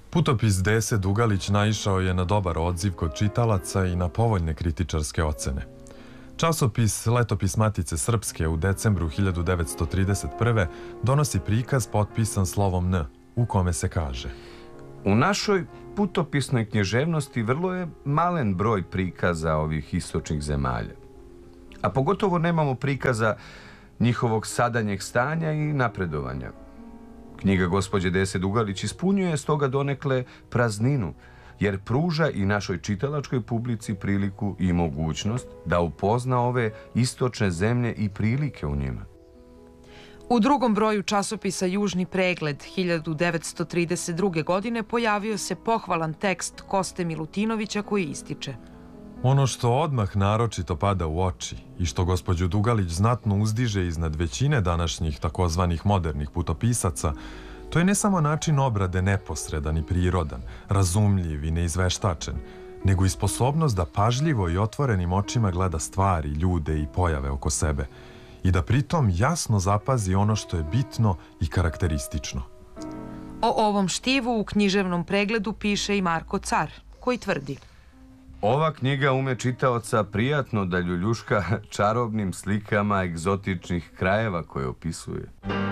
Putopis Dese Dugalić naišao je na dobar odziv kod čitalaca i na povoljne kritičarske ocene. Časopis Letopis Matice Srpske u decembru 1931. donosi prikaz potpisan slovom N, u kome se kaže: U našoj putopisnoj književnosti vrlo je malen broj prikaza ovih istočnih zemalja. A pogotovo nemamo prikaza njihovog sadanjeg stanja i napredovanja. Knjiga gospođe Dese Dugalić ispunjuje stoga donekle prazninu, jer pruža i našoj čitalačkoj publici priliku i mogućnost da upozna ove istočne zemlje i prilike u njima. U drugom broju časopisa Južni pregled 1932. godine pojavio se pohvalan tekst Koste Milutinovića koji ističe: Ono što odmah naročito pada u oči i što gospođu Dugalić znatno uzdiže iznad većine današnjih takozvanih modernih putopisaca, to je ne samo način obrade neposredan i prirodan, razumljiv i neizveštačen, nego i sposobnost da pažljivo i otvorenim očima gleda stvari, ljude i pojave oko sebe i da pritom jasno zapazi ono što je bitno i karakteristično. O ovom štivu u književnom pregledu piše i Marko Car, koji tvrdi: Ova knjiga ume čitaoca prijatno da ljuljuška čarobnim slikama egzotičnih krajeva koje opisuje.